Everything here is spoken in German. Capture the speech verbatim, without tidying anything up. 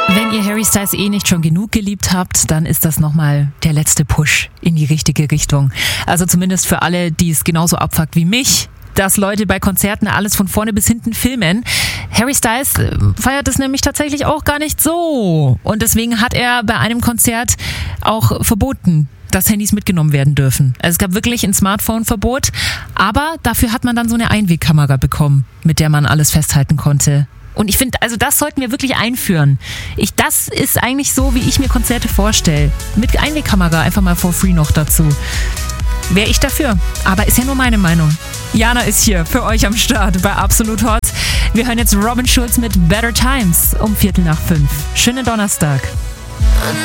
Wenn ihr Harry Styles eh nicht schon genug geliebt habt, dann ist das nochmal der letzte Push in die richtige Richtung. Also zumindest für alle, die es genauso abfuckt wie mich, dass Leute bei Konzerten alles von vorne bis hinten filmen. Harry Styles feiert es nämlich tatsächlich auch gar nicht so. Und deswegen hat er bei einem Konzert auch verboten, dass Handys mitgenommen werden dürfen. Also es gab wirklich ein Smartphone-Verbot, aber dafür hat man dann so eine Einwegkamera bekommen, mit der man alles festhalten konnte. Und ich finde, also das sollten wir wirklich einführen. Ich, das ist eigentlich so, wie ich mir Konzerte vorstelle. Mit Einwegkamera einfach mal for free noch dazu. Wäre ich dafür. Aber ist ja nur meine Meinung. Jana ist hier für euch am Start bei Absolut Hot. Wir hören jetzt Robin Schulz mit Better Times um Viertel nach fünf. Schönen Donnerstag.